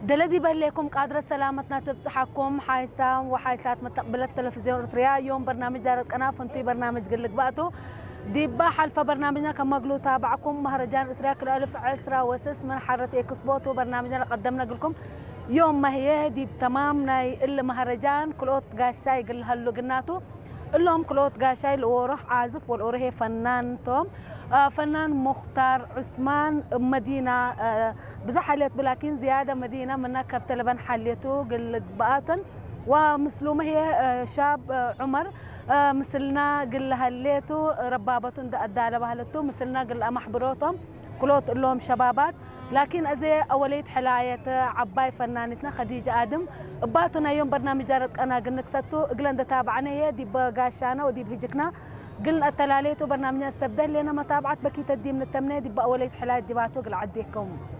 دلدي بليكم قادرة سلامتنا تبصحكم حايسام وحايسات متقبلة التلفزيون الإريتريا. يوم برنامج دارة قناة فنتي برنامج قلك بقتو ديبا حلفة برنامجنا كما قلوا تابعكم مهرجان إريتريا كل ألف عسرة وسس من حارة إكسبوتو. برنامجنا قدمنا لكم يوم ما هي ديب تمامنا إلا مهرجان كلوت قاشاي قل هلو قناتو اللهم كلوت قاشاي الأوروح عازف والأوره فنان توم فنان مختار عثمان مدينة بزح حليت بلاكين زيادة مدينة منا كبت لبن حليتو قل بقاتن ومسلومة هي شاب عمر مثلنا قل هليتو ربابتون الدالة بهلتو مثلنا قل محبروتهم كلوت لهم شبابات لكن أزي أوليت حلاية عباي فنانتنا خديجة آدم باتنا يوم برنامج جارت أنا قلنا كسرتو قلنا تابعنا هي دي بقاشانا ودي بهجكنا قلنا التلاليت وبرنامجنا استبدل لنا متابعة بكي تدي من التمنية دي بأوليت حلاية دي باتو قل عديكم